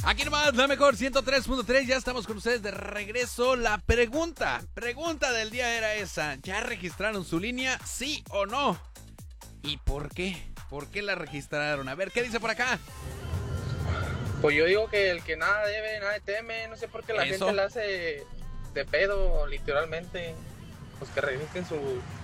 Aquí nomás, la mejor 103.3, ya estamos con ustedes de regreso. La pregunta del día era esa: ¿ya registraron su línea, sí o no? ¿Y por qué? ¿Por qué la registraron? A ver, ¿qué dice por acá? Pues yo digo que el que nada debe, nada teme. No sé por qué la Eso. gente la hace de pedo, literalmente. Pues que registren